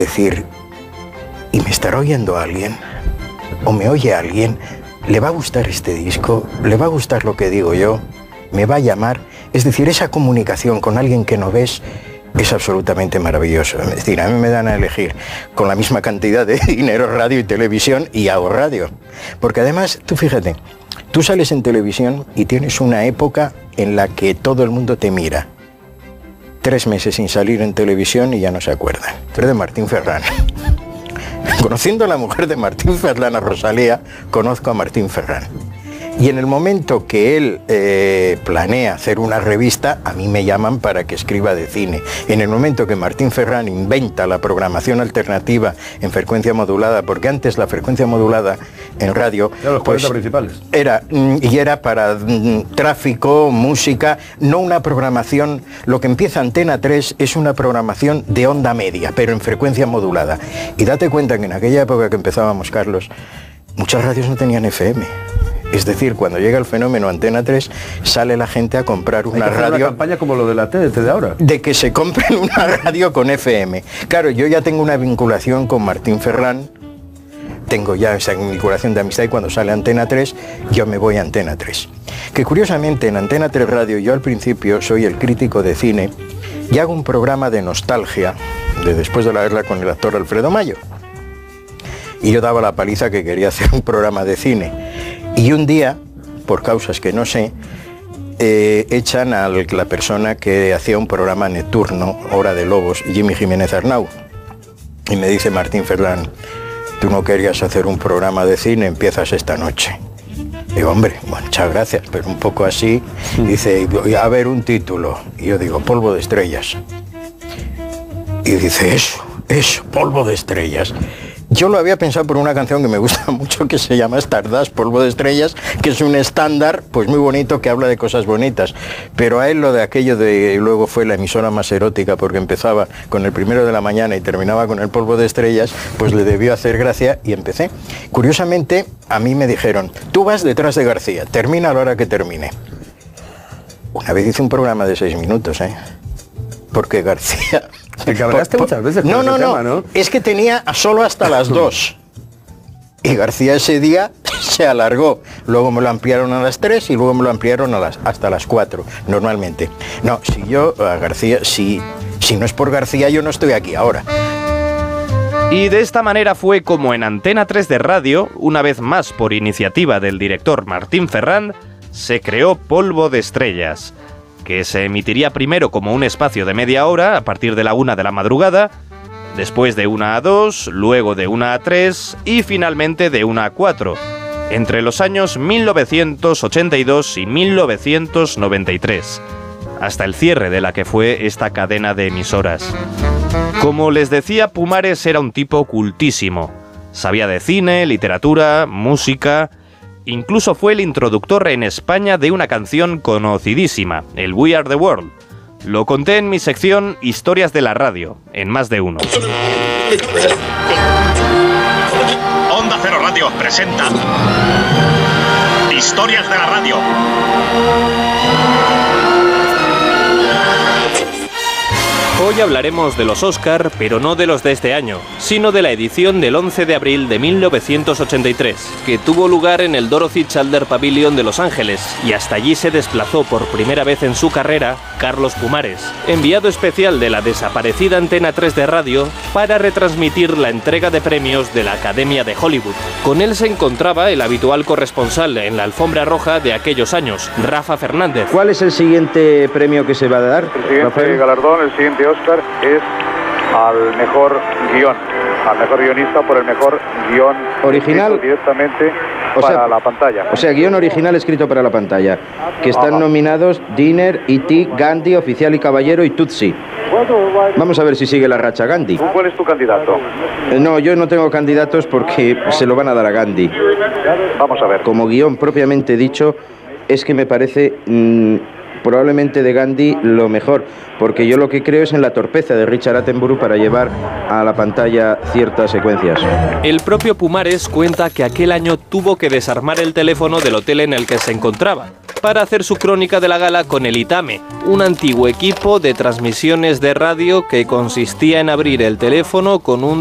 decir, ¿y me estará oyendo alguien? ¿O me oye alguien? ¿Le va a gustar este disco? ¿Le va a gustar lo que digo yo? ¿Me va a llamar? Es decir, esa comunicación con alguien que no ves es absolutamente maravilloso. Es decir, a mí me dan a elegir con la misma cantidad de dinero radio y televisión y hago radio. Porque además, tú fíjate, tú sales en televisión y tienes una época en la que todo el mundo te mira. 3 meses sin salir en televisión y ya no se acuerdan. Pero de Martín Ferrán. Conociendo a la mujer de Martín Ferrán, a Rosalía, conozco a Martín Ferrán. Y en el momento que él planea hacer una revista, a mí me llaman para que escriba de cine. En el momento que Martín Ferrán inventa la programación alternativa en frecuencia modulada, porque antes la frecuencia modulada en radio... Eran los 40 principales. Era para tráfico, música, no una programación... Lo que empieza Antena 3 es una programación de onda media, pero en frecuencia modulada. Y date cuenta que en aquella época que empezábamos, Carlos, muchas radios no tenían FM. Es decir, cuando llega el fenómeno Antena 3, sale la gente a comprar una radio... una campaña como lo de la TDT de ahora. De que se compren una radio con FM. Claro, yo ya tengo una vinculación con Martín Ferrán, tengo ya esa vinculación de amistad y cuando sale Antena 3, yo me voy a Antena 3. Que curiosamente en Antena 3 Radio yo al principio soy el crítico de cine y hago un programa de nostalgia de después de la guerra con el actor Alfredo Mayo. Y yo daba la paliza que quería hacer un programa de cine. Y un día, por causas que no sé, echan a la persona que hacía un programa nocturno, Hora de Lobos, Jimmy Jiménez Arnau. Y me dice Martín Ferrán, tú no querías hacer un programa de cine, empiezas esta noche. Digo, hombre, muchas gracias, pero un poco así. Dice, a ver un título. Y yo digo, Polvo de Estrellas. Y dice, eso, Polvo de Estrellas. Yo lo había pensado por una canción que me gusta mucho que se llama Stardust, Polvo de Estrellas, que es un estándar pues muy bonito que habla de cosas bonitas. Pero a él lo de aquello de luego fue la emisora más erótica porque empezaba con el 1 de la mañana y terminaba con el Polvo de Estrellas, pues le debió hacer gracia y empecé. Curiosamente, a mí me dijeron, tú vas detrás de García, termina a la hora que termine. Una vez hice un programa de 6 minutos, porque García... Te cabreaste muchas veces con ese tema, ¿no? Es que tenía solo hasta las 2. Y García ese día se alargó. Luego me lo ampliaron a las 3 y luego me lo ampliaron hasta las 4, normalmente. No, si yo a García, si no es por García, yo no estoy aquí ahora. Y de esta manera fue como en Antena 3 de Radio, una vez más por iniciativa del director Martín Ferrán, se creó Polvo de Estrellas, que se emitiría primero como un espacio de media hora a partir de la 1 de la madrugada, después de 1 a 2, luego de 1 a 3 y finalmente de 1 a 4, entre los años 1982 y 1993, hasta el cierre de la que fue esta cadena de emisoras. Como les decía, Pumares era un tipo cultísimo, sabía de cine, literatura, música... Incluso fue el introductor en España de una canción conocidísima, el We Are The World. Lo conté en mi sección Historias de la Radio, en Más de Uno. Onda Cero Radio presenta Historias de la Radio. Hoy hablaremos de los Oscar, pero no de los de este año, sino de la edición del 11 de abril de 1983, que tuvo lugar en el Dorothy Chandler Pavilion de Los Ángeles, y hasta allí se desplazó por primera vez en su carrera Carlos Pumares, enviado especial de la desaparecida Antena 3 de Radio para retransmitir la entrega de premios de la Academia de Hollywood. Con él se encontraba el habitual corresponsal en la alfombra roja de aquellos años, Rafa Fernández. ¿Cuál es el siguiente premio que se va a dar? El siguiente galardón, el siguiente Oscar es al mejor guión, al mejor guionista por el mejor guión original directamente para la pantalla. O sea, guión original escrito para la pantalla. Que están nominados Dinner, E.T., Gandhi, Oficial y Caballero y Tutsi. Vamos a ver si sigue la racha Gandhi. ¿Cuál es tu candidato? No, yo no tengo candidatos porque se lo van a dar a Gandhi. Vamos a ver. Como guión propiamente dicho, es que me parece probablemente de Gandhi lo mejor, porque yo lo que creo es en la torpeza de Richard Attenborough para llevar a la pantalla ciertas secuencias. El propio Pumares cuenta que aquel año tuvo que desarmar el teléfono del hotel en el que se encontraba para hacer su crónica de la gala con el Itame, un antiguo equipo de transmisiones de radio que consistía en abrir el teléfono con un